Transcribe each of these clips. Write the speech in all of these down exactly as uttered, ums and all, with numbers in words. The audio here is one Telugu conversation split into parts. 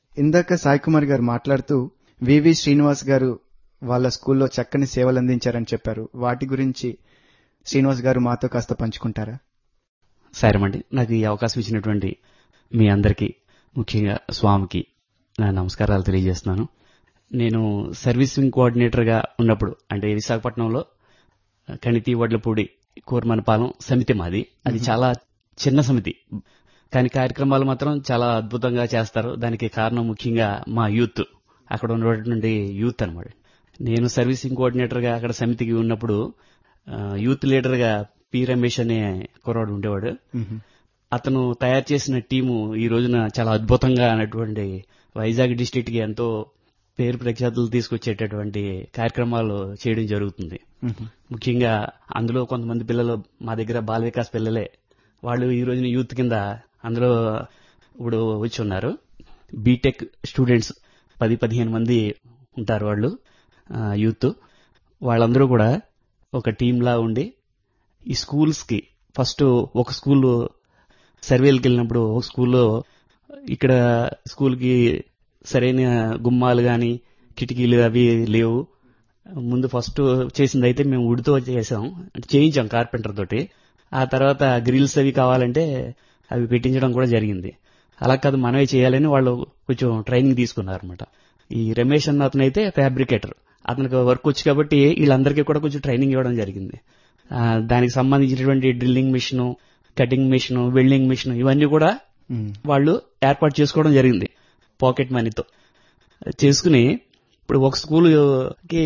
ఇందాక సాయి కుమార్ గారు మాట్లాడుతూ వివి శ్రీనివాస్ గారు వాళ్ళ స్కూల్లో చక్కని సేవలు అందించారని చెప్పారు. వాటి గురించి శ్రీనివాస్ గారు మాతో కాస్త పంచుకుంటారా? సరేమండి, నాకు ఈ అవకాశం ఇచ్చినటువంటి మీ అందరికీ, ముఖ్యంగా స్వామికి నా నమస్కారాలు తెలియజేస్తున్నాను. నేను సర్వీసింగ్ కోఆర్డినేటర్గా ఉన్నప్పుడు, అంటే విశాఖపట్నంలో కణితి వడ్లపూడి కూర్మనపాలెం సమితి మాది. అది చాలా చిన్న సమితి, కానీ కార్యక్రమాలు మాత్రం చాలా అద్భుతంగా చేస్తారు. దానికి కారణం ముఖ్యంగా మా యూత్, అక్కడ ఉన్నటువంటి యూత్ అనమాట. నేను సర్వీసింగ్ కోఆర్డినేటర్గా అక్కడ సమితికి ఉన్నప్పుడు యూత్ లీడర్గా పి రమేష్ అనే కుర్రాడు ఉండేవాడు. అతను తయారు చేసిన టీము ఈ రోజున చాలా అద్భుతంగా అన్నటువంటి వైజాగ్ డిస్టిక్ కి ఎంతో పేరు ప్రఖ్యాతులు తీసుకొచ్చేటటువంటి కార్యక్రమాలు చేయడం జరుగుతుంది. ముఖ్యంగా అందులో కొంతమంది పిల్లలు మా దగ్గర బాల వికాస్ పిల్లలే, వాళ్ళు ఈ రోజున యూత్ కింద అందులో ఇప్పుడు వచ్చి ఉన్నారు. బీటెక్ స్టూడెంట్స్ పది పదిహేను మంది ఉంటారు వాళ్ళు యూత్. వాళ్ళందరూ కూడా ఒక టీంలా ఉండి ఈ స్కూల్స్ కి ఫస్ట్ ఒక స్కూల్ సర్వేలకు వెళ్ళినప్పుడు ఒక స్కూల్లో ఇక్కడ స్కూల్ కి సరైన గుమ్మాలు గాని కిటికీలు అవి లేవు. ముందు ఫస్ట్ చేసింది అయితే మేము ఉడితో చేసాం, అంటే చేయించాం కార్పెంటర్ తోటి. ఆ తర్వాత గ్రిల్స్ అవి కావాలంటే అవి పెట్టించడం కూడా జరిగింది. అలా కాదు మనమే చేయాలని వాళ్ళు కొంచెం ట్రైనింగ్ తీసుకున్నారు అనమాట. ఈ రమేష్ అన్న అతను అయితే ఫ్యాబ్రికేటర్, అతనికి వర్క్ వచ్చి కాబట్టి వీళ్ళందరికీ కూడా కొంచెం ట్రైనింగ్ ఇవ్వడం జరిగింది. దానికి సంబంధించినటువంటి drilling machine, cutting machine, welding machine ఇవన్నీ కూడా వాళ్ళు ఏర్పాటు చేసుకోవడం జరిగింది పాకెట్ మనీతో చేసుకుని. ఇప్పుడు ఒక స్కూల్ కి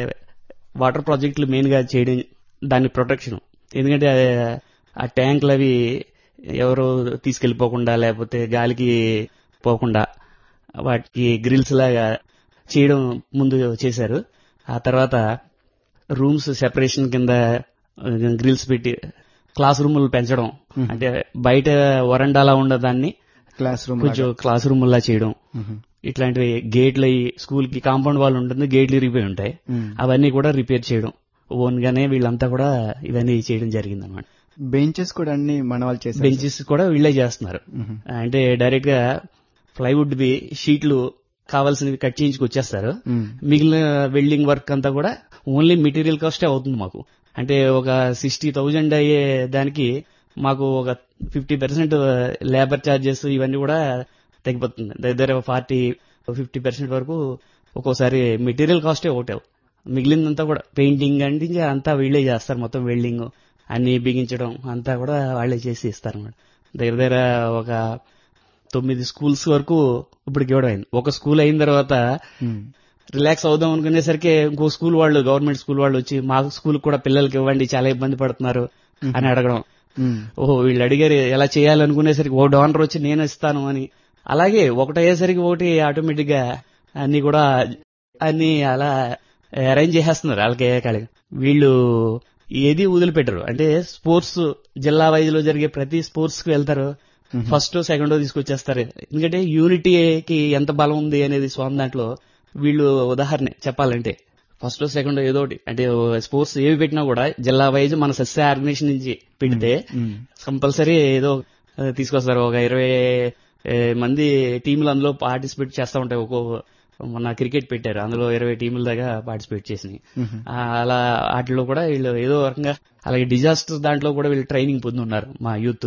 వాటర్ ప్రాజెక్టులు మెయిన్ గా చేయడం, దాని ప్రొటెక్షన్, ఎందుకంటే ఆ ట్యాంకులు అవి ఎవరు తీసుకెళ్లిపోకుండా లేకపోతే గాలికి పోకుండా వాటికి గ్రిల్స్ లాగా చేయడం ముందు చేశారు. ఆ తర్వాత రూమ్స్ సెపరేషన్ కింద గ్రిల్స్ పెట్టి క్లాస్ రూములు పెంచడం, అంటే బయట వరండాలా ఉండదాన్ని క్లాస్ రూమ్ కొంచెం క్లాస్ రూమ్ లా చేయడం. ఇట్లాంటివి గేట్లు స్కూల్ కి కాంపౌండ్ వాల్ ఉంటుంది, గేట్లు ఇరిగిపోయి ఉంటాయి, అవన్నీ కూడా రిపేర్ చేయడం ఓన్ గానే వీళ్ళంతా కూడా ఇవన్నీ చేయడం జరిగింది అనమాట. బెంచెస్ కూడా అన్ని మన వాళ్ళు చేస్తారు. బెంచెస్ కూడా వీళ్ళే చేస్తున్నారు. అంటే డైరెక్ట్ గా ప్లైవుడ్ వి షీట్లు కావాల్సినవి కట్ చేయించుకు వచ్చేస్తారు. మిగిలిన వెల్డింగ్ వర్క్ అంతా కూడా ఓన్లీ మెటీరియల్ కాస్టే అవుతుంది మాకు. అంటే ఒక సిక్స్టీ థౌజండ్ అయ్యే దానికి మాకు ఒక ఫిఫ్టీ పర్సెంట్ లేబర్ ఛార్జెస్ ఇవన్నీ కూడా తగ్గిపోతుంది. దగ్గర ఫార్టీ ఫిఫ్టీ పర్సెంట్ వరకు ఒక్కోసారి మెటీరియల్ కాస్టే ఒకటే, మిగిలిందంతా కూడా పెయింటింగ్ అంటే అంతా వీళ్ళే చేస్తారు. మొత్తం వెల్డింగ్ అన్ని బిగించడం అంతా కూడా వాళ్ళే చేసి ఇస్తారు అన్నమాట. దగ్గర దగ్గర ఒక తొమ్మిది స్కూల్స్ వరకు ఇప్పుడు ఇవ్వడం అయింది. ఒక స్కూల్ అయిన తర్వాత రిలాక్స్ అవుదాం అనుకునేసరికి ఇంకో స్కూల్ వాళ్ళు, గవర్నమెంట్ స్కూల్ వాళ్ళు వచ్చి మా స్కూల్ కూడా పిల్లలకి ఇవ్వండి, చాలా ఇబ్బంది పడుతున్నారు అని అడగడం. ఓహో వీళ్ళు అడిగారు ఎలా చేయాలనుకునేసరికి ఓ డోనర్ వచ్చి నేను ఇస్తాను అని, అలాగే ఒకటయ్యేసరికి ఒకటి ఆటోమేటిక్ గా అన్ని కూడా అన్ని అలా అరేంజ్ చేసేస్తున్నారు వాళ్ళకి. కాళీ వీళ్ళు ఏది వదిలిపెట్టరు. అంటే స్పోర్ట్స్ జిల్లా వైజ్ లో జరిగే ప్రతి స్పోర్ట్స్ కి వెళ్తారు, ఫస్ట్ సెకండ్ తీసుకొచ్చేస్తారు. ఎందుకంటే యూనిటీకి ఎంత బలం ఉంది అనేది స్వామి దాంట్లో వీళ్ళు ఉదాహరణ చెప్పాలంటే ఫస్ట్ సెకండ్ ఏదో ఒకటి, అంటే స్పోర్ట్స్ ఏవి పెట్టినా కూడా జిల్లా వైజ్ మన సస్య ఆర్గనైజేషన్ నుంచి పెడితే కంపల్సరీ ఏదో తీసుకొస్తారు. ఒక ఇరవై మంది టీంలు అందులో పార్టిసిపేట్ చేస్తూ ఉంటాయి. ఒక్కో మొన్న క్రికెట్ పెట్టారు, అందులో ఇరవై టీముల దాకా పార్టిసిపేట్ చేసినాయి. అలా వాటిలో కూడా వీళ్ళు ఏదో రకంగా, అలాగే డిజాస్టర్ దాంట్లో కూడా వీళ్ళు ట్రైనింగ్ పొందున్నారు మా యూత్.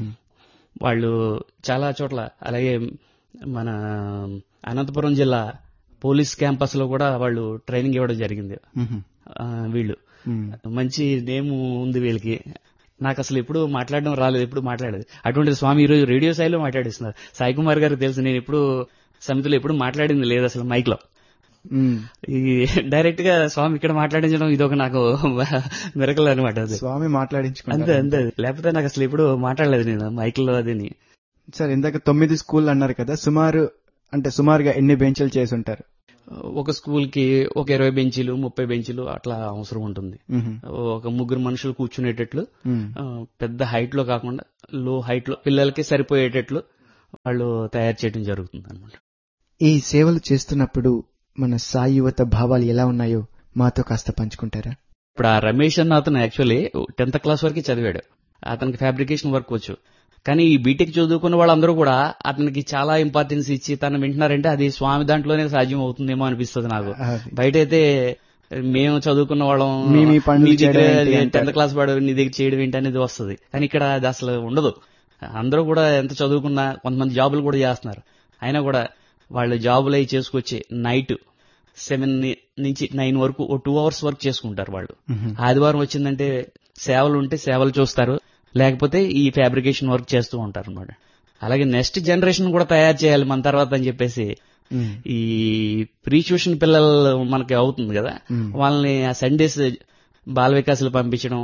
వాళ్ళు చాలా చోట్ల, అలాగే మన అనంతపురం జిల్లా పోలీస్ క్యాంపస్ లో కూడా వాళ్ళు ట్రైనింగ్ ఇవ్వడం జరిగింది. వీళ్ళు మంచి నేమ్ ఉంది వీళ్ళకి. నాకు అసలు ఎప్పుడు మాట్లాడడం రాలేదు, ఎప్పుడు మాట్లాడేది. అటువంటి స్వామి ఈ రోజు రేడియో స్థాయిలో మాట్లాడిస్తున్నారు. సాయి కుమార్ గారికి తెలుసు, నేను ఎప్పుడు సమితిలో ఎప్పుడు మాట్లాడింది లేదు అసలు మైక్ లో. ఈ డైరెక్ట్ గా స్వామి ఇక్కడ మాట్లాడించడం ఇదొక నాకు మిరకల్ అనమాట. స్వామి మాట్లాడించుకుంటే అంతే అంతే, లేకపోతే నాకు అసలు ఎప్పుడు మాట్లాడలేదు నేను మైక్ లో. అది సార్ ఇందాక తొమ్మిది స్కూల్ అన్నారు కదా, సుమారు అంటే సుమారుగా ఎన్ని బెంచ్లు చేసి ఉంటారు? ఒక స్కూల్ కి ఒక ఇరవై బెంచీలు ముప్పై బెంచీలు అట్లా అవసరం ఉంటుంది. ఒక ముగ్గురు మనుషులు కూర్చునేటట్లు, పెద్ద హైట్ లో కాకుండా లో హైట్ లో పిల్లలకి సరిపోయేటట్లు వాళ్ళు తయారు చేయడం జరుగుతుంది అనమాట. ఈ సేవలు చేస్తున్నప్పుడు మన సాయి యువత భావాలు ఎలా ఉన్నాయో మాతో కాస్త పంచుకుంటారా? ఇప్పుడు ఆ రమేష్ అన్న అతను యాక్చువల్లీ టెన్త్ క్లాస్ వరకు చదివాడు. అతనికి ఫ్యాబ్రికేషన్ వర్క్ వచ్చు. కానీ ఈ బీటెక్ చదువుకున్న వాళ్ళందరూ కూడా అతనికి చాలా ఇంపార్టెన్స్ ఇచ్చి తను వింటున్నారంటే అది స్వామి దాంట్లోనే సాధ్యం అవుతుందేమో అనిపిస్తుంది నాకు. బయట అయితే మేము చదువుకున్న వాళ్ళం మీ మీ పనులు నీ దగ్గర చేయడం ఏంటి అంటారు. టెన్త్ క్లాస్ వాడు నీ దగ్గర చేయడం ఏంటి అనేది వస్తుంది. కానీ ఇక్కడ అది అసలు ఉండదు. అందరూ కూడా ఎంత చదువుకున్నా కొంతమంది జాబులు కూడా చేస్తున్నారు. అయినా కూడా వాళ్ళు జాబులు అవి చేసుకొచ్చి నైట్ సెవెన్ నుంచి నైన్ వరకు ఓ టూ అవర్స్ వర్క్ చేసుకుంటారు వాళ్ళు. ఆదివారం వచ్చిందంటే సేవలు ఉంటే సేవలు చూస్తారు, లేకపోతే ఈ ఫ్యాబ్రికేషన్ వర్క్ చేస్తూ ఉంటారు అనమాట. అలాగే నెక్స్ట్ జనరేషన్ కూడా తయారు చేయాలి మన తర్వాత అని చెప్పేసి ఈ ప్రీ ట్యూషన్ పిల్లలు మనకి అవుతుంది కదా, వాళ్ళని ఆ సండేస్ బాల వికాసులు పంపించడం,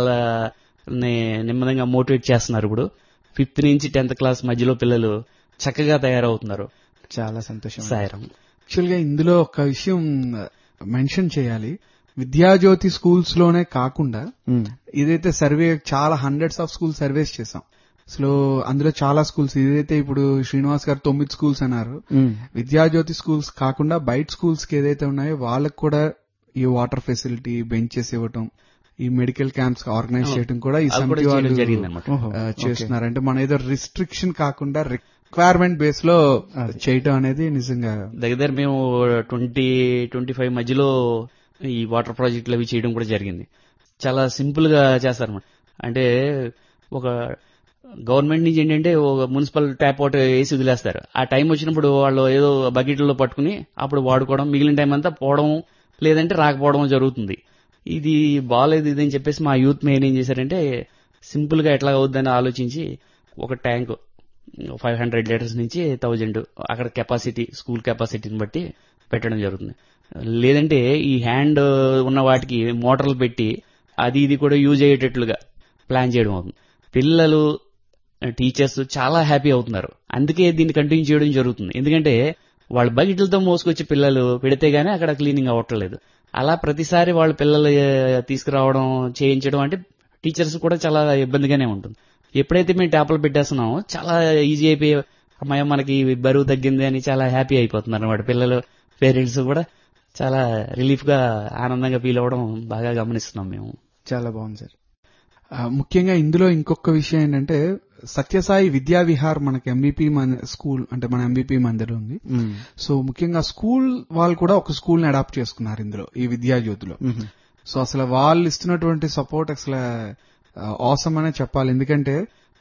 వాళ్ళని నెమ్మదిగా మోటివేట్ చేస్తున్నారు. ఇప్పుడు ఫిఫ్త్ నుంచి టెన్త్ క్లాస్ మధ్యలో పిల్లలు చక్కగా తయారవుతున్నారు. చాలా సంతోషం. సాయిరాం. యాక్చువల్ గా ఇందులో ఒక విషయం మెన్షన్ చేయాలి. విద్యాజ్యోతి స్కూల్స్ లోనే కాకుండా ఇదైతే సర్వే చాలా హండ్రెడ్స్ ఆఫ్ స్కూల్ సర్వేస్ చేసాం. అసలు అందులో చాలా స్కూల్స్, ఇదైతే ఇప్పుడు శ్రీనివాస్ గారు తొమ్మిది స్కూల్స్ అన్నారు. విద్యాజ్యోతి స్కూల్స్ కాకుండా బయట స్కూల్స్ కి ఏదైతే ఉన్నాయో వాళ్ళకి కూడా ఈ వాటర్ ఫెసిలిటీ, బెంచెస్ ఇవ్వటం, ఈ మెడికల్ క్యాంప్స్ ఆర్గనైజ్ చేయడం కూడా ఈ సమితి వాళ్ళు చేస్తున్నారు. అంటే మన ఏదో రిస్ట్రిక్షన్ కాకుండా రిక్వైర్మెంట్ బేస్ లో చేయటం అనేది నిజంగా దగ్గర మేము ట్వంటీ ట్వంటీ ఫైవ్ మధ్యలో ఈ వాటర్ ప్రాజెక్టులు అవి చేయడం కూడా జరిగింది. చాలా సింపుల్ గా చేస్తారన్నమాట. అంటే ఒక గవర్నమెంట్ నుంచి ఏంటంటే ఒక మున్సిపల్ ట్యాప్ వాటర్ వేసి వదిలేస్తారు. ఆ టైం వచ్చినప్పుడు వాళ్ళు ఏదో బకెట్లో పట్టుకుని అప్పుడు వాడుకోవడం, మిగిలిన టైం అంతా పోవడం లేదంటే రాకపోవడం జరుగుతుంది. ఇది బాగాలేదు ఇది అని చెప్పేసి మా యూత్ మెయిన్ ఏం చేశారంటే సింపుల్ గా ఎట్లా అవుద్దని ఆలోచించి ఒక ట్యాంక్ ఫైవ్ హండ్రెడ్ లీటర్స్ నుంచి థౌజండ్ అక్కడ కెపాసిటీ, స్కూల్ కెపాసిటీని బట్టి పెట్టడం జరుగుతుంది. లేదంటే ఈ హ్యాండ్ ఉన్న వాటికి మోటార్లు పెట్టి అది ఇది కూడా యూజ్ అయ్యేటట్లుగా ప్లాన్ చేయడం అవుతుంది. పిల్లలు, టీచర్స్ చాలా హ్యాపీ అవుతున్నారు. అందుకే దీన్ని కంటిన్యూ చేయడం జరుగుతుంది. ఎందుకంటే వాళ్ళ బకెట్లతో మోసుకొచ్చి పిల్లలు పెడితే గానీ అక్కడ క్లీనింగ్ అవ్వట్లేదు. అలా ప్రతిసారి వాళ్ళ పిల్లలు తీసుకురావడం, చేయించడం అంటే టీచర్స్ కూడా చాలా ఇబ్బందిగానే ఉంటుంది. ఎప్పుడైతే మేము ట్యాప్లు పెట్టేస్తున్నామో చాలా ఈజీ అయిపోయి అమ్మాయి మనకి బరువు తగ్గింది అని చాలా హ్యాపీ అయిపోతున్నారు అన్నమాట. పిల్లలు, పేరెంట్స్ కూడా చాలా రిలీఫ్ గా ఆనందంగా ఫీల్ అవ్వడం బాగా గమనిస్తున్నాం మేము. చాలా బాగుంది సార్. ముఖ్యంగా ఇందులో ఇంకొక విషయం ఏంటంటే సత్యసాయి విద్యా విహార్ మనకి ఎంబీపీ స్కూల్ అంటే మన ఎంబీపీ మందిర్ ఉంది. సో ముఖ్యంగా స్కూల్ వాళ్ళు కూడా ఒక స్కూల్ ని అడాప్ట్ చేసుకున్నారు ఇందులో, ఈ విద్యాజ్యోతిలో. సో అసలు వాళ్ళు ఇస్తున్నటువంటి సపోర్ట్ అసలు ఆసమ్ అనే చెప్పాలి. ఎందుకంటే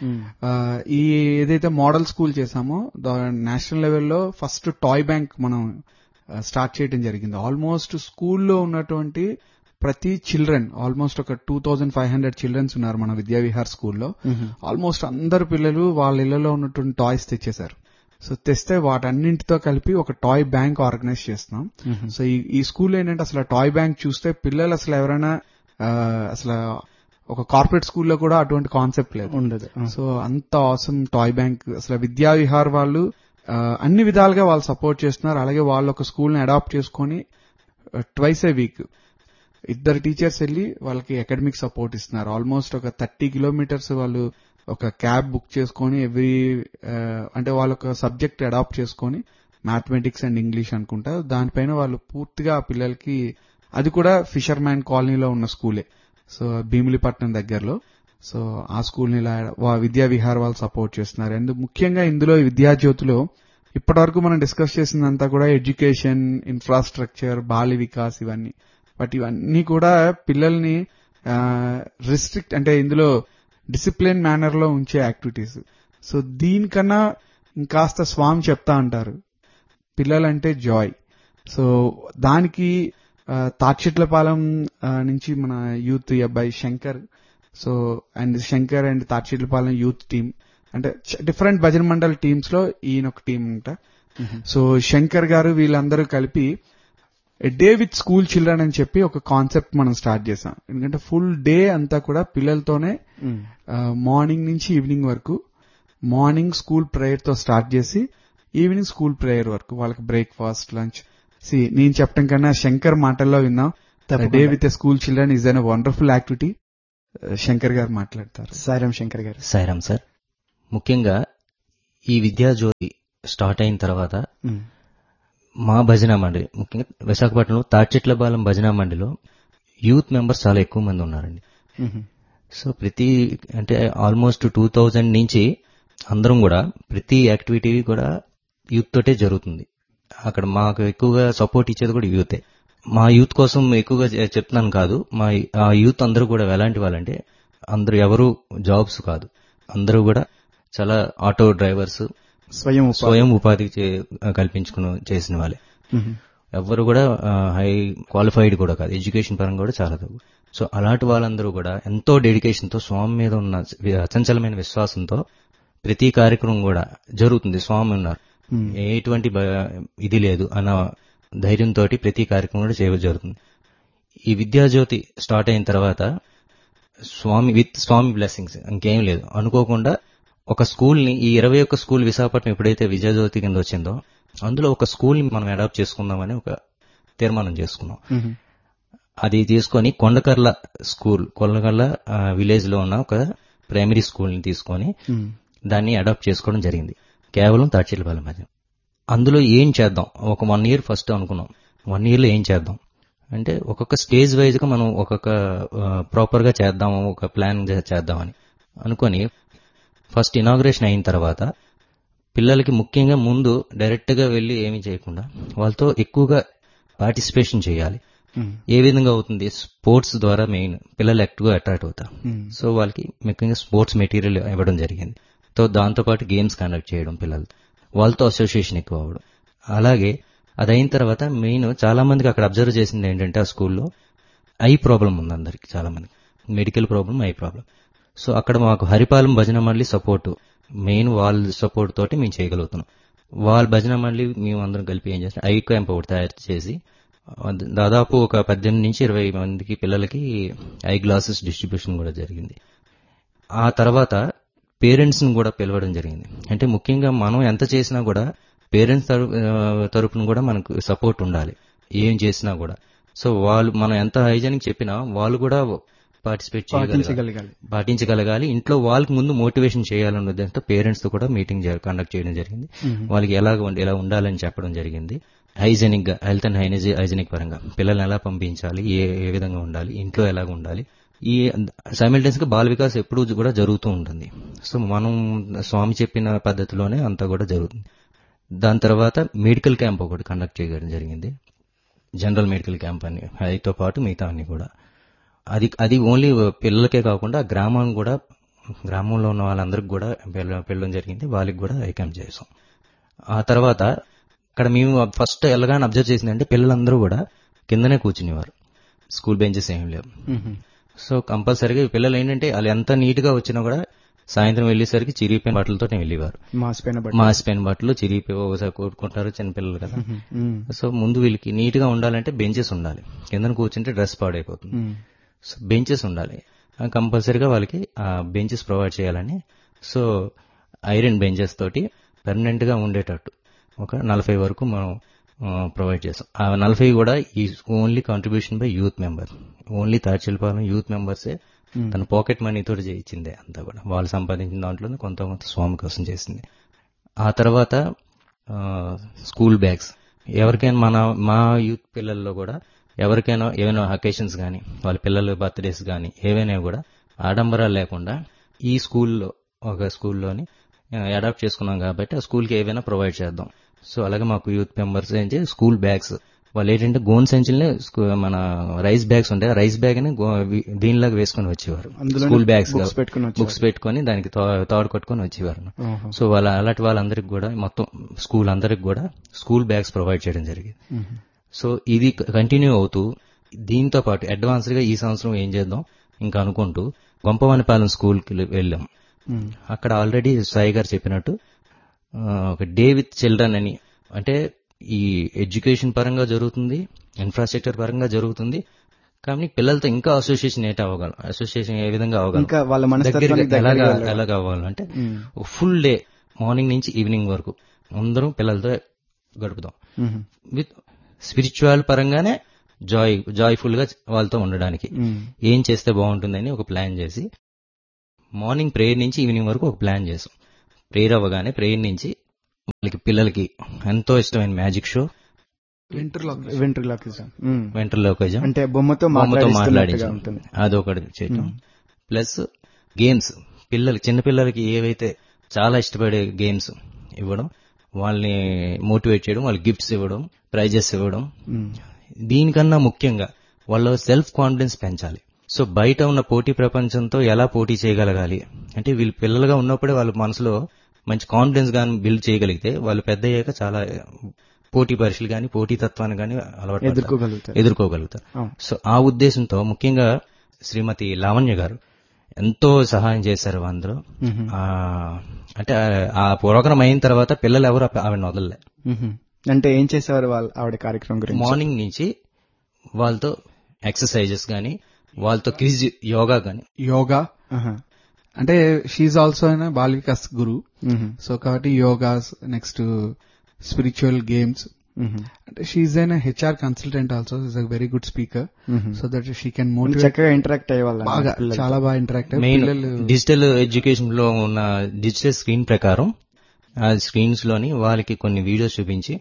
ఈ ఏదైతే మోడల్ స్కూల్ చేశామో నేషనల్ లెవెల్లో ఫస్ట్ టాయ్ బ్యాంక్ మనం స్టార్ట్ చేయడం జరిగింది. ఆల్మోస్ట్ స్కూల్లో ఉన్నటువంటి ప్రతి చిల్డ్రన్, ఆల్మోస్ట్ ఒక two thousand five hundred children's ఉన్నారు మన విద్యా విహార్ స్కూల్లో. ఆల్మోస్ట్ అందరు పిల్లలు వాళ్ళ ఇళ్లలో ఉన్నటువంటి టాయ్స్ తెచ్చేశారు. సో తెస్తే వాటన్నింటితో కలిపి ఒక టాయ్ బ్యాంక్ ఆర్గనైజ్ చేస్తున్నాం. సో ఈ స్కూల్ ఏంటంటే అసలు టాయ్ బ్యాంక్ చూస్తే పిల్లలు అసలు ఎవరైనా అసలు ఒక కార్పొరేట్ స్కూల్లో కూడా అటువంటి కాన్సెప్ట్ లేదు, ఉండదు. సో అంత ఆసమ్ టాయ్ బ్యాంక్. అసలు విద్యా విహార్ వాళ్ళు అన్ని విధాలుగా వాళ్ళు సపోర్ట్ చేస్తున్నారు. అలాగే వాళ్ళు ఒక స్కూల్ ని అడాప్ట్ చేసుకుని ట్వైస్ ఏ వీక్ ఇద్దరు టీచర్స్ వెళ్లి వాళ్ళకి అకాడమిక్ సపోర్ట్ ఇస్తున్నారు. ఆల్మోస్ట్ ఒక థర్టీ కిలోమీటర్స్ వాళ్ళు ఒక క్యాబ్ బుక్ చేసుకుని ఎవ్రీ అంటే వాళ్ళ ఒక సబ్జెక్ట్ అడాప్ట్ చేసుకుని మ్యాథమెటిక్స్ అండ్ ఇంగ్లీష్ అనుకుంటా, దానిపైన వాళ్ళు పూర్తిగా ఆ పిల్లలకి, అది కూడా ఫిషర్ మ్యాన్ కాలనీలో ఉన్న స్కూలే, సో భీమిలిపట్నం దగ్గరలో. సో ఆ స్కూల్ ని ఇలా విద్యా విహార్ వాళ్ళు సపోర్ట్ చేస్తున్నారు. అండ్ ముఖ్యంగా ఇందులో విద్యాజ్యోతిలో ఇప్పటి వరకు మనం డిస్కస్ చేసిందంతా కూడా ఎడ్యుకేషన్, ఇన్ఫ్రాస్ట్రక్చర్, బాల్య వికాస్ ఇవన్నీ. బట్ ఇవన్నీ కూడా పిల్లల్ని రిస్ట్రిక్ట్ అంటే ఇందులో డిసిప్లిన్ మేనర్ లో ఉంచే యాక్టివిటీస్. సో దీనికన్నా ఇంకాస్త స్వామి చెప్తా అంటారు పిల్లలంటే జాయ్. సో దానికి తాడ్చిట్లపాలెం నుంచి మన యూత్ అబ్బాయి Shankar, so and Shankar and తాడ్చిట్లపాలెం youth team అంటే డిఫరెంట్ భజన మండల్ టీమ్స్ లో ఈయన ఒక టీం అంట. సో శంకర్ గారు వీళ్ళందరూ కలిపి డే విత్ స్కూల్ చిల్డ్రన్ అని చెప్పి ఒక కాన్సెప్ట్ మనం స్టార్ట్ చేసాం. ఎందుకంటే ఫుల్ డే అంతా కూడా పిల్లలతోనే మార్నింగ్ నుంచి ఈవినింగ్ వరకు, మార్నింగ్ స్కూల్ ప్రేయర్ తో స్టార్ట్ చేసి ఈవినింగ్ స్కూల్ ప్రేయర్ వరకు వాళ్ళకి బ్రేక్ఫాస్ట్, లంచ్. సి నేను చెప్పడం కన్నా శంకర్ మాటల్లో విన్నాం. Day with school children is an wonderful activity. Shankar గారు మాట్లాడతారు. సాయిరాం శంకర్ గారు. సాయిరాం సార్. ముఖ్యంగా ఈ విద్యాజ్యోతి స్టార్ట్ అయిన తర్వాత మా భజన మండలి, ముఖ్యంగా విశాఖపట్నంలో తాడ్చిట్లపాలెం భజన మండలిలో యూత్ మెంబర్స్ చాలా ఎక్కువ మంది ఉన్నారండి. సో ప్రతి అంటే ఆల్మోస్ట్ టూ థౌజండ్ నుంచి అందరం కూడా ప్రతి యాక్టివిటీ కూడా యూత్ తోటే జరుగుతుంది. అక్కడ మాకు ఎక్కువగా సపోర్ట్ ఇచ్చేది కూడా యూతే. మా యూత్ కోసం ఎక్కువగా చె- చెప్తున్నాను కాదు, మా ఆ యూత్ అందరూ కూడా ఎలాంటి వాళ్ళంటే అందరూ ఎవరు జాబ్స్ కాదు, అందరూ కూడా చాలా ఆటో డ్రైవర్స్, స్వయం ఉపాధి. స్వయం ఉపాధి చే- కల్పించుకుని చేసిన వాళ్ళే. మ్మ్. ఎవరు కూడా హై క్వాలిఫైడ్ కూడా కాదు, ఎడ్యుకేషన్ పరంగా కూడా చాలా తక్కువ. సో అలాంటి వాళ్ళందరూ కూడా ఎంతో డెడికేషన్ తో స్వామి మీద ఉన్న అచంచలమైన విశ్వాసంతో ప్రతి కార్యక్రమం కూడా జరుగుతుంది. స్వామి ఉన్నారు, మ్మ్. ఎటువంటి భ- ఇది లేదు అన్న ధైర్యంతో ప్రతి కార్యక్రమం కూడా చేయ జరుగుతుంది. ఈ విద్యాజ్యోతి స్టార్ట్ అయిన తర్వాత స్వామి విత్ స్వామి బ్లెస్సింగ్స్ ఇంకేం లేదు, అనుకోకుండా ఒక స్కూల్ ని, ఈ ఇరవై ఒక్క స్కూల్ విశాఖపట్నం ఎప్పుడైతే విద్యాజ్యోతి కింద వచ్చిందో అందులో ఒక స్కూల్ ని మనం అడాప్ట్ చేసుకుందామని ఒక తీర్మానం చేసుకున్నాం. మ్మ్. అది తీసుకొని కొండకర్ల స్కూల్, కొండకర్ల విలేజ్ లో ఉన్న ఒక ప్రైమరీ స్కూల్ ని తీసుకొని మ్మ్. దాన్ని అడాప్ట్ చేసుకోవడం జరిగింది, కేవలం తాడ్చిలపాలెం మధ్య. అందులో ఏం చేద్దాం, ఒక వన్ ఇయర్ ఫస్ట్ అనుకున్నాం, వన్ ఇయర్ లో ఏం చేద్దాం అంటే ఒక్కొక్క స్టేజ్ వైజ్ గా మనం ఒక్కొక్క ప్రాపర్ గా చేద్దాము, ఒక ప్లాన్ చేద్దామని అనుకొని ఫస్ట్ ఇనాగ్రేషన్ అయిన తర్వాత పిల్లలకి ముఖ్యంగా ముందు డైరెక్ట్ గా వెళ్లి ఏమీ చేయకుండా వాళ్ళతో ఎక్కువగా పార్టిసిపేషన్ చేయాలి. మ్మ్. ఏ విధంగా అవుతుంది, స్పోర్ట్స్ ద్వారా మెయిన్ పిల్లలు ఎక్కువగా అట్రాక్ట్ అవుతారు. మ్మ్. సో వాళ్ళకి ముఖ్యంగా స్పోర్ట్స్ మెటీరియల్ ఇవ్వడం జరిగింది. తో దాంతోపాటు గేమ్స్ కండక్ట్ చేయడం, పిల్లలతో వాళ్ళతో అసోసియేషన్ ఎక్కువ అవ్వడం. అలాగే అదైన తర్వాత మెయిన్ చాలా మందికి అక్కడ అబ్జర్వ్ చేసింది ఏంటంటే ఆ స్కూల్లో ఐ ప్రాబ్లం ఉంది అందరికి, చాలా మందికి medical problem, eye problem. So అక్కడ మాకు హరిపాలెం భజన మండలి సపోర్ట్, మెయిన్ వాళ్ళ సపోర్ట్ తోటి మేము చేయగలుగుతున్నాం. వాళ్ళ భజన మండలి మేము అందరం కలిపి ఏం చేస్తాం, ఐ క్యాంప్ ఒకటి తయారు చేసి దాదాపు ఒక పద్దెనిమిది నుంచి ఇరవై మందికి పిల్లలకి ఐ గ్లాసెస్ డిస్ట్రిబ్యూషన్ కూడా జరిగింది. ఆ తర్వాత పేరెంట్స్ ని కూడా పిలవడం జరిగింది. అంటే ముఖ్యంగా మనం ఎంత చేసినా కూడా పేరెంట్స్ తరపున కూడా మనకు సపోర్ట్ ఉండాలి ఏం చేసినా కూడా. సో వాళ్ళు మనం ఎంత హైజీనిక్ చెప్పినా వాళ్ళు కూడా పార్టిసిపేట్ చేయగలగాలి, పాటించగలగాలి. పాటించగలగాలి. ఇంట్లో వాళ్ళకి ముందు మోటివేషన్ చేయాలన్న ఉద్దేశంతో పేరెంట్స్ తో కూడా మీటింగ్ కండక్ట్ చేయడం జరిగింది. మ్మ్. వాళ్ళకి ఎలా ఉండి- ఎలా ఉండాలని చెప్పడం జరిగింది. హైజెనిక్ గా, హెల్త్ అండ్ హైజెనిక్ పరంగా పిల్లల్ని ఎలా పంపించాలి, ఏ ఏ విధంగా ఉండాలి, ఇంట్లో ఎలాగ ఉండాలి. ఈ సైమిల్టేనియస్ గా బాల వికాస్ ఎప్పుడూ కూడా జరుగుతూ ఉంటుంది. సో మనం స్వామి చెప్పిన పద్ధతిలోనే అంతా కూడా జరుగుతుంది. దాని తర్వాత మెడికల్ క్యాంప్ ఒకటి కండక్ట్ చేయడం జరిగింది, జనరల్ మెడికల్ క్యాంప్ అని, అదితో పాటు మిగతా అన్ని కూడా. అది అది ఓన్లీ పిల్లలకే కాకుండా గ్రామం కూడా, గ్రామంలో ఉన్న వాళ్ళందరికి కూడా పిల్ల- పిల్లడం జరిగింది, వాళ్ళకి కూడా ఐ క్యాంప్ చేసాం. ఆ తర్వాత అక్కడ మేము ఫస్ట్ ఎలాగానే అబ్జర్వ్ చేసిందంటే పిల్లలందరూ కూడా కిందనే కూర్చునేవారు, స్కూల్ బెంచెస్ ఏం లేవు. మ్మ్. సో కంపల్సరీగా పిల్లలు ఏంటంటే వాళ్ళు ఎంత నీట్ గా వచ్చినా కూడా సాయంత్రం వెళ్లేసరికి చిరిగిపోయిన బట్టలతో వెళ్ళేవారు. మాసిపోయిన బట్ట. మాసిపోయిన బట్టలు చిరిగిపోయి ఒకసారి కొట్టుకుంటారు చిన్నపిల్లలు కదా. మ్మ్. మ్మ్. సో ముందు వీళ్ళకి నీట్ గా ఉండాలంటే బెంచెస్ ఉండాలి, కింద కూర్చుంటే డ్రెస్ పాడైపోతుంది. మ్మ్. సో బెంచెస్ ఉండాలి, కంపల్సరీగా వాళ్ళకి ఆ బెంచెస్ ప్రొవైడ్ చేయాలని. సో ఐరన్ బెంచెస్ తోటి పర్మనెంట్ గా ఉండేటట్టు ఒక నలభై వరకు మనం ప్రొవైడ్ చేస్తాం. ఆ నలభై కూడా ఈ only contribution by youth member, only తాడ్చిలపాలెం youth మెంబర్సే మ్మ్. తన పాకెట్ మనీ తోటి చేయించిందే అంతా కూడా, వాళ్ళు సంపాదించిన దాంట్లోనే కొంత కొంత స్వామి కోసం చేసింది. ఆ తర్వాత ఆ, స్కూల్ బ్యాగ్స్ ఎవరికైనా మన మా యూత్ పిల్లల్లో కూడా ఎవరికైనా ఏమైనా అకేషన్స్ కానీ వాళ్ళ పిల్లల బర్త్డేస్ కానీ ఏవైనా కూడా ఆడంబరాలు లేకుండా ఈ స్కూల్లో ఒక స్కూల్లోని అడాప్ట్ చేసుకున్నాం కాబట్టి ఆ స్కూల్కి ఏవైనా ప్రొవైడ్ చేద్దాం. సో అలాగే మాకు యూత్ మెంబర్స్ ఏంటి స్కూల్ బ్యాగ్స్, వాళ్ళు ఏంటంటే గోన్ సంచులనే మన రైస్ బ్యాగ్స్ ఉంటాయి, రైస్ బ్యాగ్ అని గో- వి- దీనిలాగా వేసుకొని వచ్చేవారు, అందులోనే స్కూల్ బ్యాగ్స్ books పెట్టుకొని వచ్చేవారు. బుక్స్ పెట్టుకొని దానికి తా- తాడు కట్టుకొని వచ్చేవారు. ఓహో. సో వాళ్ళ అలాంటి వాళ్ళందరికి కూడా మొత్తం స్కూల్ అందరికి కూడా స్కూల్ బ్యాగ్స్ ప్రొవైడ్ చేయడం జరిగింది. మ్మ్. సో ఇది కంటిన్యూ అవుతూ దీంతో పాటు అడ్వాన్స్ గా ఈ సంవత్సరం ఏం చేద్దాం ఇంకా అనుకుంటూ గొంపవానిపాలెం స్కూల్ కి వెళ్ళాం. మ్మ్. అక్కడ ఆల్రెడీ సాయి గారు చెప్పినట్టు ఆ, ఒక డే విత్ చిల్డ్రన్ అని, అంటే ఈ ఎడ్యుకేషన్ పరంగా జరుగుతుంది, ఇన్ఫ్రాస్ట్రక్చర్ పరంగా జరుగుతుంది, కానీ పిల్లలతో ఇంకా అసోసియేషన్ ఏంటి అవ్వగలం, అసోసియేషన్ ఏ విధంగా అవ్వగలం, ఇంకా వాళ్ళ మనస్తత్వానికి దగ్గరగా దగ్గరగా ఎలాగా వెళ్ళడం. ఎలాగా అవ్వాలంటే మ్మ్. ఒక ఫుల్ డే మార్నింగ్ నుంచి ఈవినింగ్ వరకు అందరం పిల్లలతో గడుపుదాం, మ్మ్. విత్ స్పిరిచువల్ పరంగానే జాయ్ జాయ్ఫుల్ గా వాళ్ళతో ఉండడానికి మ్మ్. ఏం చేస్తే బాగుంటుందని ఒక ప్లాన్ చేసి మార్నింగ్ ప్రేయర్ నుంచి ఈవినింగ్ వరకు ఒక ప్లాన్ చేసాం. ప్రేయర్ అవ్వగానే ప్రేయర్ నుంచి వాళ్ళకి పిల్లలకి ఎంతో ఇష్టమైన మ్యాజిక్ షో, వెంట్రులాక్యులర్ వెంట్రులాక్విజం. మ్మ్. వెంట్రలోకిజం అంటే బొమ్మతో బొమ్మతో మాట్లాడిస్తున్నట్టుగా మాట్లాడించడం, ఉంటుంది. అదొకటి చేయటం. ప్లస్ గేమ్స్ పిల్లలు చిన్నపిల్లలకి ఏవైతే చాలా ఇష్టపడే గేమ్స్ ఇవ్వడం, వాళ్ళని మోటివేట్ చేయడం, వాళ్ళకి గిఫ్ట్స్ ఇవ్వడం, ప్రైజెస్ ఇవ్వడం. దీనికన్నా ముఖ్యంగా వాళ్ళ సెల్ఫ్ కాన్ఫిడెన్స్ పెంచాలి. సో బయట ఉన్న పోటీ ప్రపంచంతో ఎలా పోటీ చేయగలగాలి అంటే వీళ్ళు పిల్లలుగా ఉన్నప్పుడే వాళ్ళ మనసులో మంచి కాన్ఫిడెన్స్ గాని బిల్డ్ చేయగలిగితే వాళ్ళు పెద్ద అయ్యాక చాలా పోటీ పరీక్షలు గాని పోటీ తత్వాన్ని గాని అలవాటు ఎదుర్కోగలుగుతారు ఎదుర్కోగలుగుతారు సో ఆ ఉద్దేశంతో ముఖ్యంగా శ్రీమతి లావణ్య గారు ఎంతో సహాయం చేశారు అందరూ. అంటే ఆ ప్రోగ్రామ్ అయిన తర్వాత పిల్లలు ఎవరు ఆవిడ వదలలే. అంటే ఏం చేసేవారు వాళ్ళు ఆవిడ కార్యక్రమం గురించి? మార్నింగ్ నుంచి వాళ్ళతో ఎక్సర్సైజెస్ గానీ, వాళ్ళతో క్విజ్, యోగా గానీ. యోగా అంటే షీఈ్ ఆల్సో అయినా బాల్ వికాస్ గురు. సో కాబట్టి యోగాస్, నెక్స్ట్ స్పిరిచువల్ గేమ్స్. అంటే షీఈ్ అయిన HR consultant also, is a very good speaker. So that she can motivate. చక్కగా ఇంటరాక్ట్ అయ్యేవాళ్ళు, బాగా చాలా బాగా ఇంటరాక్ట్ మెయిన్ డిజిటల్ ఎడ్యుకేషన్ లో ఉన్న డిజిటల్ స్క్రీన్ ప్రకారం ఆ స్క్రీన్స్ లోని వాళ్ళకి కొన్ని వీడియోస్ చూపించి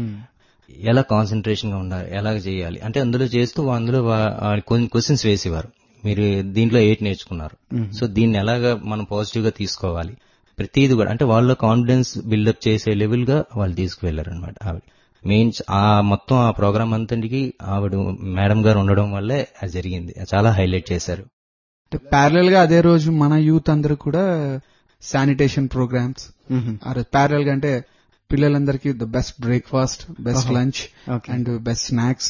ఎలా కాన్సన్ట్రేషన్ గా ఉండాలి, ఎలా చేయాలి అంటే అందులో చేస్తూ అందులో కొన్ని క్వశ్చన్స్ వేసేవారు. మీరు దీంట్లో ఎయిట్ నేర్చుకున్నారు, సో దీన్ని ఎలాగా మనం పాజిటివ్ గా తీసుకోవాలి, ప్రతిది కూడా అంటే వాళ్ళ కాన్ఫిడెన్స్ బిల్డప్ చేసే లెవెల్ గా వాళ్ళు తీసుకువెళ్లారు అనమాట. ఆవిడ మెయిన్ ఆ మొత్తం ఆ ప్రోగ్రామ్ అంతటికి ఆవిడ మేడం గారు ఉండడం వల్లే అది జరిగింది. చాలా హైలైట్ చేశారు. ప్యారల్ గా అదే రోజు మన యూత్ అందరూ కూడా శానిటేషన్ ప్రోగ్రామ్స్ ప్యారల్ గా అంటే పిల్లలందరికీ the best breakfast, best lunch and best snacks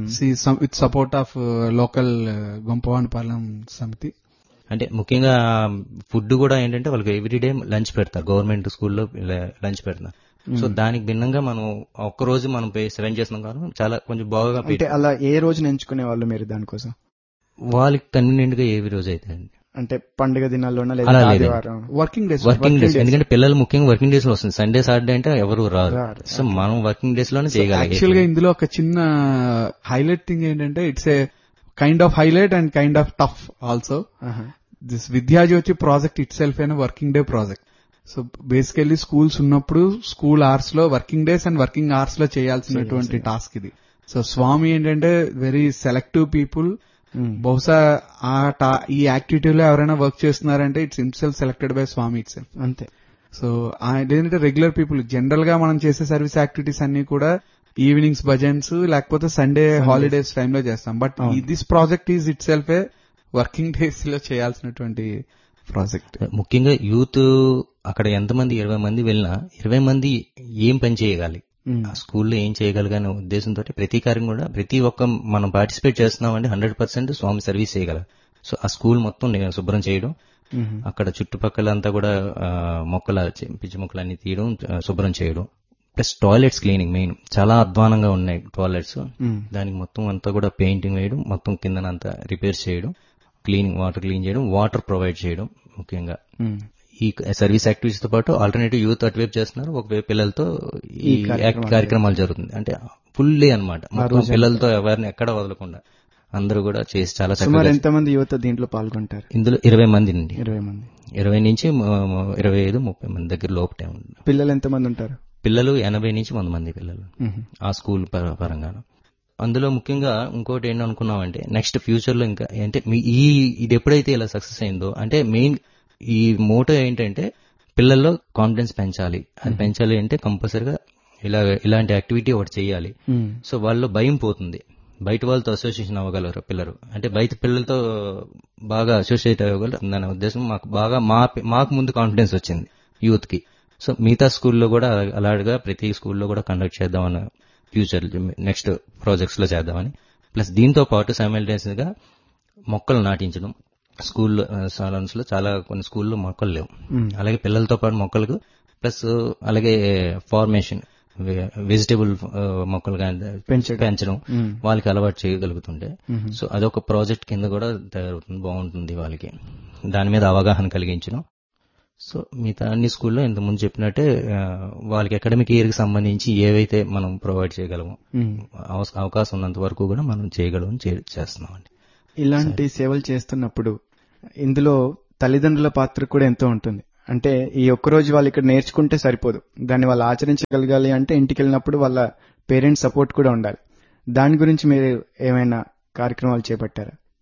with support of local గొంపవానిపాలెం సమితి. అంటే ముఖ్యంగా ఫుడ్ కూడా ఏంటంటే వాళ్ళకి ఎవ్రీడే లంచ్ పెడతారు, గవర్నమెంట్ స్కూల్లో లంచ్ పెడతారు. సో దానికి భిన్నంగా మనం ఒక్కరోజు మనం సెవెన్ చేస్తున్నాం కాబట్టి చాలా కొంచెం బాగా. అంటే అలా ఏ రోజు ఎంచుకునే వాళ్ళు మీరు దానికోసం? వాళ్ళకి కన్వీనియంట్ గా ఏ రోజు అయితే అంటే పండుగ దినాల్లోనా లేదా వర్కింగ్ డేస్? వర్కింగ్ డేస్, ఎందుకంటే పిల్లలు ముఖ్యంగా వర్కింగ్ డేస్ లో వస్తుంది. సండే సాటర్డే అంటే ఎవరు రారు, సో మనం వర్కింగ్ డేస్ లోనే చేయగలం. యాక్చువల్ గా ఇందులో ఒక చిన్న హైలైట్ థింగ్ ఏంటంటే it's a kind of highlight and kind of tough also. This Vidyajyothi project it self అయిన working day project. So basically schools ఉన్నప్పుడు స్కూల్ అవర్స్ లో working days and working hours లో చేయాల్సినటువంటి టాస్క్ ఇది. సో స్వామి ఏంటంటే వెరీ సెలెక్టివ్ పీపుల్. బహుశా ఆ ఈ యాక్టివిటీలో ఎవరైనా వర్క్ చేస్తున్నారంటే it's himself selected by Swamy it self, అంతే. సో ఏంటంటే రెగ్యులర్ పీపుల్ జనరల్ గా మనం చేసే సర్వీస్ యాక్టివిటీస్ అన్ని కూడా ఈవినింగ్స్ భజన్స్ లేకపోతే సండే హాలిడేస్ టైంలో చేస్తాం. But this project is it self A working days లో చేయాల్సినటువంటి ప్రాజెక్ట్. ముఖ్యంగా యూత్ అక్కడ ఎంతమంది ఇరవై మంది వెళ్ళినా ఇరవై మంది ఏం పని చేయగలి, ఆ స్కూల్లో ఏం చేయగలగనే ఉద్దేశంతో ప్రతి కార్యం కూడా ప్రతి ఒక్క మనం పార్టిసిపేట్ చేస్తున్నామంటే హండ్రెడ్ పర్సెంట్ స్వామి సర్వీస్ చేయగలం. సో ఆ స్కూల్ మొత్తం శుభ్రం చేయడం, అక్కడ చుట్టుపక్కల అంతా కూడా మొక్కల పిచ్చి మొక్కలు అన్ని తీయడం, శుభ్రం చేయడం, ప్లస్ టాయిలెట్స్ క్లీనింగ్ మెయిన్ చాలా అధ్వానంగా ఉన్నాయి టాయిలెట్స్. దానికి మొత్తం అంతా కూడా పెయింటింగ్ వేయడం, మొత్తం కిందనంతా రిపేర్ చేయడం, క్లీనింగ్ వాటర్ క్లీన్ చేయడం, వాటర్ ప్రొవైడ్ చేయడం. ముఖ్యంగా ఈ సర్వీస్ యాక్టివిటీస్ తో పాటు ఆల్టర్నేటివ్ యూత్ అటువైపు చేస్తున్నారు, ఒకవైపు పిల్లలతో ఈ కార్యక్రమాలు జరుగుతుంది. అంటే ఫుల్ డే అనమాట, పిల్లలతో ఎవరిని ఎక్కడ వదలకుండా అందరూ కూడా చేసి చాలా చక్కగా. ఎంతమంది యువత దీంట్లో పాల్గొంటారు? ఇందులో ఇరవై మంది నుండి ఇరవై మంది ఇరవై నుంచి ఇరవై ఐదు ముప్పై మంది దగ్గర లోపటే ఉంది. పిల్లలు ఎంతమంది ఉంటారు? పిల్లలు ఎనభై నుంచి వంద మంది పిల్లలు ఆ స్కూల్ పరంగా. అందులో ముఖ్యంగా ఇంకోటి ఏంటి అనుకున్నామంటే నెక్స్ట్ ఫ్యూచర్ లో ఇంకా అంటే ఈ ఇది ఎప్పుడైతే ఇలా సక్సెస్ అయిందో అంటే మెయిన్ ఈ మోటో ఏంటంటే పిల్లల్లో కాన్ఫిడెన్స్ పెంచాలి. అది పెంచాలి అంటే కంపల్సరిగా ఇలా ఇలాంటి యాక్టివిటీ ఒకటి చేయాలి. సో వాళ్ళలో భయం పోతుంది, బయట వాళ్ళతో అసోసియేషన్ అవ్వగలరు పిల్లలు, అంటే బయట పిల్లలతో బాగా అసోసియేట్ అవ్వగలరు అనే ఉద్దేశం మాకు బాగా మా మాకు ముందు కాన్ఫిడెన్స్ వచ్చింది యూత్ కి. సో మిగతా స్కూల్లో కూడా అలాగా ప్రతి స్కూల్లో కూడా కండక్ట్ చేద్దామని ఫ్యూచర్ నెక్స్ట్ ప్రాజెక్ట్స్ లో చేద్దామని. ప్లస్ దీంతో పాటు సైమల్టేనియస్ గా మొక్కలు నాటించడం. స్కూల్ సాలన్స్ లో చాలా కొన్ని స్కూల్లో మొక్కలు లేవు, అలాగే పిల్లలతో పాటు మొక్కలకు ప్లస్ అలాగే ఫార్మేషన్ వెజిటేబుల్ మొక్కలు పెంచడం వాళ్ళకి అలవాటు చేయగలుగుతుంటే సో అదొక ప్రాజెక్ట్ కింద కూడా తయారవుతుంది, బాగుంటుంది వాళ్ళకి. దాని మీద అవగాహన కలిగించడం. సో మిగతా అన్ని స్కూల్లో ఇంతకుముందు చెప్పినట్టే వాళ్ళకి అకాడమిక్ ఇయర్ కి సంబంధించి ఏవైతే మనం ప్రొవైడ్ చేయగలమో అవకాశం ఉన్నంత వరకు కూడా మనం చేయగలం చేస్తున్నాం అండి. ఇలాంటి సేవలు చేస్తున్నప్పుడు ఇందులో తల్లిదండ్రుల పాత్ర కూడా ఎంతో ఉంటుంది. అంటే ఈ ఒక్కరోజు వాళ్ళు ఇక్కడ నేర్చుకుంటే సరిపోదు, దాన్ని వాళ్ళు ఆచరించగలగాలి అంటే ఇంటికి వెళ్ళినప్పుడు వాళ్ళ పేరెంట్స్ సపోర్ట్ కూడా ఉండాలి. దాని గురించి మీరు ఏమైనా కార్యక్రమాలు చేపట్టారా?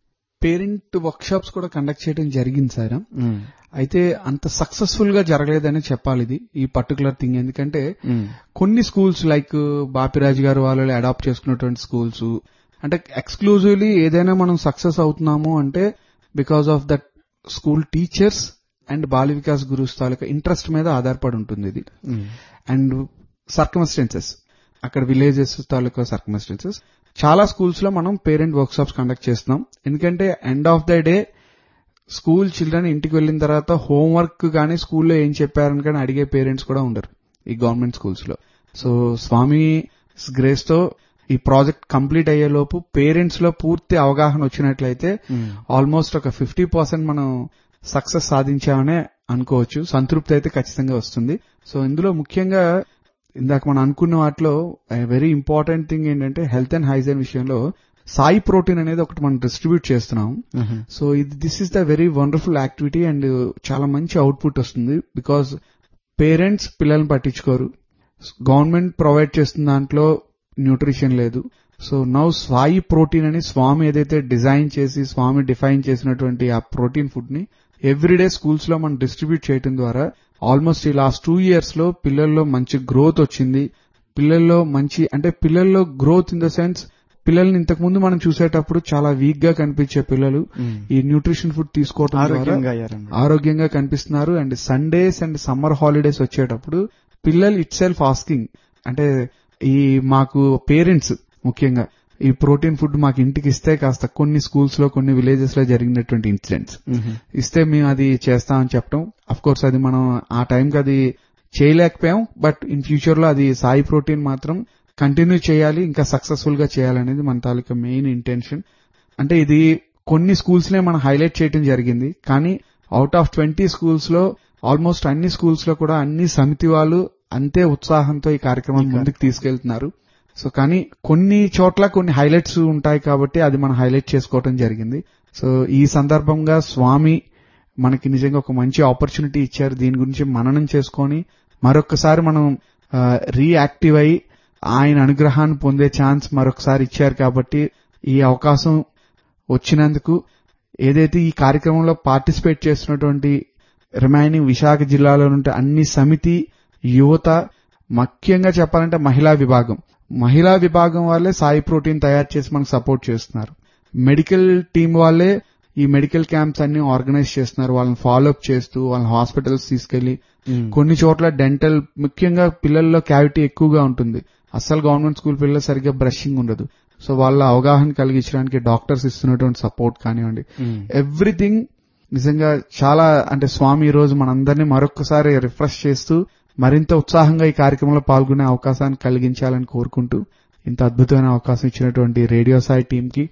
పేరెంట్ వర్క్ షాప్స్ కూడా కండక్ట్ చేయడం జరిగింది సార్. మ్మ్. అయితే అంత సక్సెస్ఫుల్ గా జరగలేదని చెప్పాలి ఇది ఈ పర్టికులర్ థింగ్. ఎందుకంటే మ్మ్. కొన్ని స్కూల్స్ లైక్ బాపిరాజు గారు వాళ్ళు అడాప్ట్ చేసుకున్నటువంటి స్కూల్స్ అంటే ఎక్స్క్లూజివ్లీ ఏదైనా మనం సక్సెస్ అవుతున్నాము అంటే because of that school teachers and Bala Vikas gurus taluka interest మీద ఆధారపడి ఉంటుంది ఇది. మ్మ్. అండ్ సర్కమ్స్టెన్సెస్ అక్కడ విలేజెస్ తాలూకా సర్కమ్స్టెన్సెస్ చాలా స్కూల్స్ లో మనం పేరెంట్ వర్క్ షాప్స్ కండక్ట్ చేస్తున్నాం. ఎందుకంటే end of the day school children ఇంటికి వెళ్లిన తర్వాత హోంవర్క్ కానీ స్కూల్లో ఏం చెప్పారని కానీ అడిగే పేరెంట్స్ కూడా ఉండరు ఈ గవర్నమెంట్ స్కూల్స్ లో. సో స్వామి గ్రేస్ తో ఈ ప్రాజెక్ట్ కంప్లీట్ అయ్యే లోపు పేరెంట్స్ లో పూర్తి అవగాహన వచ్చినట్లయితే మ్మ్. ఆల్మోస్ట్ ఒక ఫిఫ్టీ పర్సెంట్ మనం సక్సెస్ సాధించామనే అనుకోవచ్చు. సంతృప్తి అయితే ఖచ్చితంగా వస్తుంది. సో ఇందులో ముఖ్యంగా ఇందాక మనం అనుకున్న వాటిలో వెరీ ఇంపార్టెంట్ థింగ్ ఏంటంటే హెల్త్ అండ్ హైజీన్ విషయంలో సాయి ప్రోటీన్ అనేది ఒకటి మనం డిస్ట్రిబ్యూట్ చేస్తున్నాం. మ్మ్. సో ఇది this is the very wonderful activity and చాలా మంచి అవుట్పుట్ వస్తుంది. బికాస్ పేరెంట్స్ పిల్లల్ని పట్టించుకోరు, గవర్నమెంట్ ప్రొవైడ్ చేస్తున్న దాంట్లో న్యూట్రిషన్ లేదు. సో నౌ సాయి ప్రోటీన్ అని స్వామి ఏదైతే డిజైన్ చేసి స్వామి డిఫైన్ చేసినటువంటి ఆ ప్రోటీన్ ఫుడ్ ని ఎవ్రీడే స్కూల్స్ లో మనం డిస్ట్రిబ్యూట్ చేయడం ద్వారా ఆల్మోస్ట్ ఈ లాస్ట్ టూ ఇయర్స్ లో పిల్లల్లో మంచి గ్రోత్ వచ్చింది. పిల్లల్లో మంచి అంటే పిల్లల్లో గ్రోత్ ఇన్ ద సెన్స్ పిల్లల్ని ఇంతకు ముందు మనం చూసేటప్పుడు చాలా వీక్ గా కనిపించే పిల్లలు మ్మ్. ఈ న్యూట్రిషన్ ఫుడ్ తీసుకోవడం ద్వారా ఆరోగ్యంగా అయ్యారండి. ఆరోగ్యంగా కనిపిస్తున్నారు. And Sundays and summer holidays వచ్చేటప్పుడు పిల్లలు ఇట్ సెల్ఫ్ ఆస్కింగ్ అంటే ఈ మాకు పేరెంట్స్ ముఖ్యంగా ఈ ప్రోటీన్ ఫుడ్ మాకు ఇంటికి ఇస్తే కాస్త కొన్ని స్కూల్స్ లో కొన్ని విలేజెస్ లో జరిగినటువంటి ఇన్సిడెంట్స్ మ్మ్. ఇస్తే మేము అది చేస్తామని చెప్పడం. అఫ్ కోర్స్ అది మనం ఆ టైంకి అది చేయలేకపోయాం. బట్ ఇన్ ఫ్యూచర్ లో అది సాయి ప్రోటీన్ మాత్రం కంటిన్యూ చేయాలి, ఇంకా సక్సెస్ఫుల్ గా చేయాలనేది మన తాలూకా మెయిన్ ఇంటెన్షన్. అంటే ఇది కొన్ని స్కూల్స్ నే మనం హైలైట్ చేయడం జరిగింది. కానీ అవుట్ ఆఫ్ ట్వంటీ స్కూల్స్ లో ఆల్మోస్ట్ అన్ని స్కూల్స్ లో కూడా అన్ని సమితి వాళ్ళు అంతే ఉత్సాహంతో ఈ కార్యక్రమం ముందుకు తీసుకెళ్తున్నారు. సో కానీ కొన్ని చోట్ల కొన్ని హైలైట్స్ ఉంటాయి కాబట్టి అది మనం హైలైట్ చేసుకోవడం జరిగింది. సో ఈ సందర్భంగా స్వామి మనకి నిజంగా ఒక మంచి ఆపర్చునిటీ ఇచ్చారు. దీని గురించి మననం చేసుకొని మరొకసారి మనం రీయాక్టివ్ అయి ఆయన అనుగ్రహాన్ని పొందే ఛాన్స్ మరొకసారి ఇచ్చారు. కాబట్టి ఈ అవకాశం వచ్చినందుకు ఏదైతే ఈ కార్యక్రమంలో పార్టిసిపేట్ చేస్తున్నటువంటి రిమైనింగ్ విశాఖ జిల్లాలో ఉంటే అన్ని సమితి యువత, ముఖ్యంగా చెప్పాలంటే మహిళా విభాగం మహిళా విభాగం వాళ్ళే సాయి ప్రోటీన్ తయారు చేసి మనకు సపోర్ట్ చేస్తున్నారు. మెడికల్ టీం వాళ్ళే ఈ మెడికల్ క్యాంప్స్ అన్ని ఆర్గనైజ్ చేస్తున్నారు. వాళ్ళని ఫాలోఅప్ చేస్తూ వాళ్ళని హాస్పిటల్స్ తీసుకెళ్లి కొన్ని చోట్ల డెంటల్ ముఖ్యంగా పిల్లల్లో క్యావిటీ ఎక్కువగా ఉంటుంది. అస్సలు గవర్నమెంట్ స్కూల్ పిల్లలు సరిగ్గా బ్రషింగ్ ఉండదు. సో వాళ్ళ అవగాహన కలిగించడానికి డాక్టర్స్ ఇస్తున్నటువంటి సపోర్ట్ కానివ్వండి, ఎవ్రీథింగ్ నిజంగా చాలా అంటే స్వామి ఈ రోజు మనందరినీ మరొకసారి రిఫ్రెష్ చేస్తూ మరింత ఉత్సాహంగా ఈ కార్యక్రమంలో పాల్గొనే అవకాశాన్ని కలిగించాలని కోరుకుంటూ ఇంత అద్భుతమైన అవకాశం ఇచ్చినటువంటి రేడియో సాయి టీం కి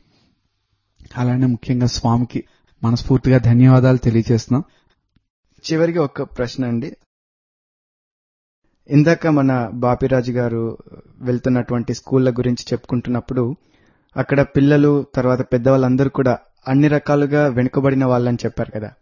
అలానే ముఖ్యంగా స్వామికి మనస్ఫూర్తిగా ధన్యవాదాలు తెలియజేస్తున్నాం. చివరికి ఒక ప్రశ్న అండి. ఇందాక మన బాపిరాజు గారు వెళ్తున్నటువంటి స్కూళ్ల గురించి చెప్పుకుంటున్నప్పుడు అక్కడ పిల్లలు తర్వాత పెద్దవాళ్ళందరూ కూడా అన్ని రకాలుగా వెనుకబడిన వాళ్ళని చెప్పారు కదా.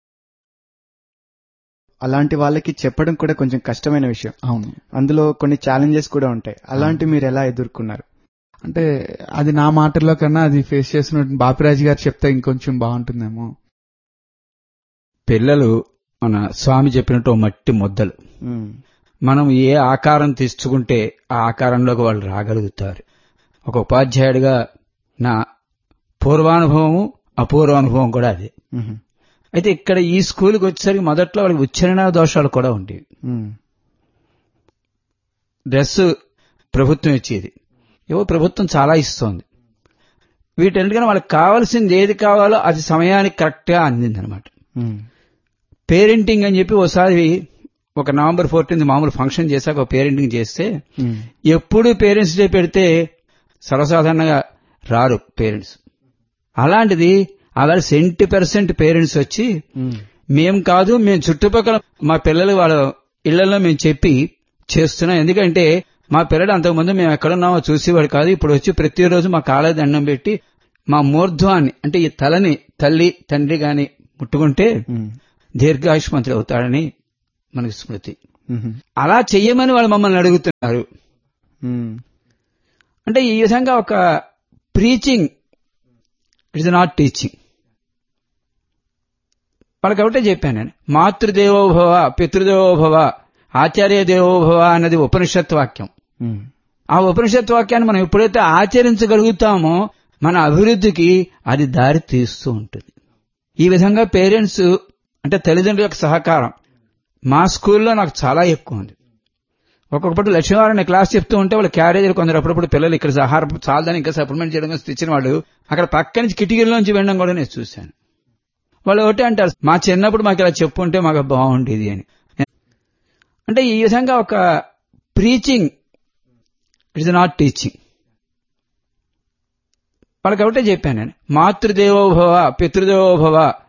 అలాంటి వాళ్ళకి చెప్పడం కూడా కొంచెం కష్టమైన విషయం. అవును, అందులో కొన్ని ఛాలెంజెస్ కూడా ఉంటాయి. అలాంటి మీరు ఎలా ఎదుర్కొన్నారు? అంటే అది నా మాటల్లో కన్నా అది ఫేస్ చేసిన బాపిరాజు గారు చెప్తే ఇంకొంచెం బాగుంటుందేమో. పిల్లలు మన స్వామి చెప్పినట్టు మట్టి ముద్దలు. మనం ఏ ఆకారం తీసుకుంటే ఆ ఆకారంలోకి వాళ్ళు రాగలుగుతారు. ఒక ఉపాధ్యాయుడిగా నా పూర్వానుభవము అపూర్వానుభవం కూడా అదే. అయితే ఇక్కడ ఈ స్కూల్కి వచ్చేసరికి మొదట్లో వాళ్ళకి ఉచ్చారణ దోషాలు కూడా ఉండేవి. డ్రెస్ ప్రభుత్వం ఇచ్చేది, ఏవో ప్రభుత్వం చాలా ఇస్తోంది. వీటన్నిటికన్నా వాళ్ళకి కావాల్సింది ఏది కావాలో అది సమయానికి కరెక్ట్ గా అందిందనమాట. పేరెంటింగ్ అని చెప్పి ఒకసారి ఒక నవంబర్ ఫోర్టీన్త్ మామూలు ఫంక్షన్ చేశాక ఒక పేరెంటింగ్ చేస్తే ఎప్పుడు పేరెంట్స్ డే పెడితే సర్వసాధారణంగా రారు పేరెంట్స్. అలాంటిది అలా సెంటీ పర్సెంట్ పేరెంట్స్ వచ్చి మేం కాదు మేము చుట్టుపక్కల మా పిల్లలు వాళ్ళ ఇళ్లలో మేము చెప్పి చేస్తున్నాం. ఎందుకంటే మా పిల్లలు అంతకుముందు మేము ఎక్కడున్నామో చూసేవాడు కాదు. ఇప్పుడు వచ్చి ప్రతిరోజు మా కాళ్ళ దండం పెట్టి మా మూర్ధ్వాన్ని అంటే ఈ తలని తల్లి తండ్రి గాని ముట్టుకుంటే దీర్ఘాయుష్మంతుడు అవుతాడని మనకి స్మృతి. అలా చెయ్యమని వాళ్ళు మమ్మల్ని అడుగుతున్నారు. అంటే ఈ విధంగా ఒక preaching it is not teaching. వాళ్ళకి ఒకటే చెప్పాను నేను, మాతృదేవోభవ పితృదేవోభవ ఆచార్య దేవోభవ అన్నది ఉపనిషత్ వాక్యం. ఆ ఉపనిషత్ వాక్యాన్ని మనం ఎప్పుడైతే ఆచరించగలుగుతామో మన అభివృద్ధికి అది దారి తీస్తూ ఉంటుంది. ఈ విధంగా పేరెంట్స్ అంటే తల్లిదండ్రుల యొక్క సహకారం మా స్కూల్లో నాకు చాలా ఎక్కువ ఉంది. ఒక్కొక్కటి లక్ష్మీవారం క్లాస్ చెప్తూ ఉంటే వాళ్ళ క్యారేజీలు కొందరు అప్పుడప్పుడు పిల్లలు ఇక్కడ ఆహారం చాలని ఇంకా సప్లిమెంట్ చేయడం కోసం తెచ్చిన వాళ్ళు అక్కడ పక్క నుంచి కిటికీల్లోంచి వెళ్ళడం కూడా నేను చూశాను. వాళ్ళు ఒకటే అంటారు, మా చిన్నప్పుడు మాకు ఇలా చెప్పుంటే మాకు బాగుండేది అని. అంటే ఈ విధంగా ఒక preaching it is not teaching. వాళ్ళకి ఒకటే చెప్పాను నేను, మాతృదేవోభవ పితృదేవోభవ